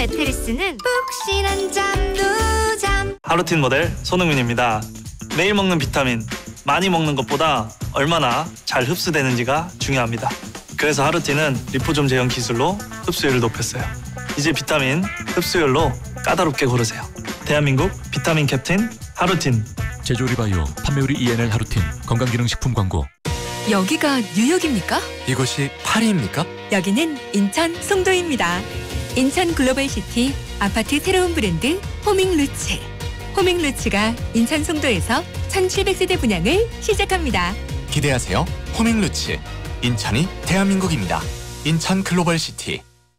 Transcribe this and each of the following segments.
매트리스는 푹신한 잠도 하루틴 모델 손흥민입니다. 매일 먹는 비타민, 많이 먹는 것보다 얼마나 잘 흡수되는지가 중요합니다. 그래서 하루틴은 리포좀 제형 기술로 흡수율을 높였어요. 이제 비타민 흡수율로 까다롭게 고르세요. 대한민국 비타민 캡틴 하루틴. 제조리바이오 판매율이 ENL 하루틴 건강기능식품 광고. 여기가 뉴욕입니까? 이곳이 파리입니까? 여기는 인천 송도입니다. 인천 글로벌시티 아파트 새로운 브랜드 호밍루츠. 호밍루츠가 인천 송도에서 1700세대 분양을 시작합니다. 기대하세요. 호밍루츠. 인천이 대한민국입니다. 인천 글로벌시티.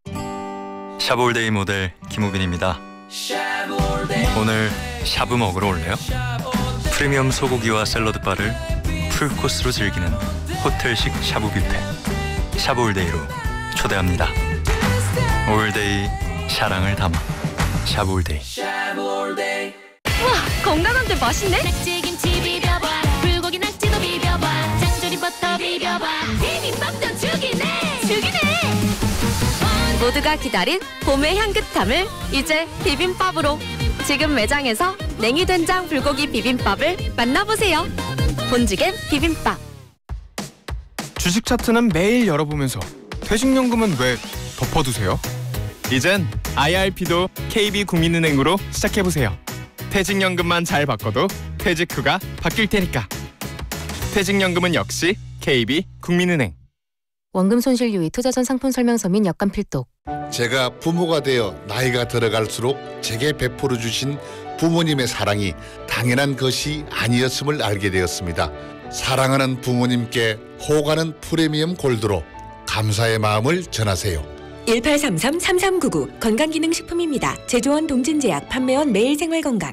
샤브올데이 모델 김우빈입니다. 오늘 샤브 먹으러 올래요? 프리미엄 소고기와 샐러드바를 풀코스로 즐기는 호텔식 샤브 뷔페. 샤브올데이로 초대합니다. 올데이 사랑을 담아 샤브올데이. 와, 건강한데 맛있네? 낙지김치 비벼봐, 불고기 낙지도 비벼봐, 장조림 버터 비벼봐, 비빔밥도 죽이네. 모두가 기다린 봄의 향긋함을 이제 비빔밥으로. 지금 매장에서 냉이된장 불고기 비빔밥을 만나보세요. 본지겜 비빔밥. 주식 차트는 매일 열어보면서 퇴직연금은 왜 덮어두세요? 이젠 IRP도 KB국민은행으로 시작해보세요. 퇴직연금만 잘 바꿔도 퇴직 후가 바뀔 테니까. 퇴직연금은 역시 KB국민은행. 원금 손실 유의 투자 전 상품 설명서 및 약관 필독. 제가 부모가 되어 나이가 들어갈수록 제게 베풀어 주신 부모님의 사랑이 당연한 것이 아니었음을 알게 되었습니다. 사랑하는 부모님께 호가는 프리미엄 골드로 감사의 마음을 전하세요. 1833-3399 건강기능식품입니다. 제조원 동진제약, 판매원 매일생활건강.